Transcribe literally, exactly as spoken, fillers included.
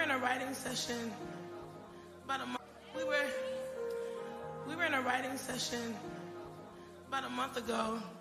were in a writing session about a month. We were we were in a writing session about a month ago.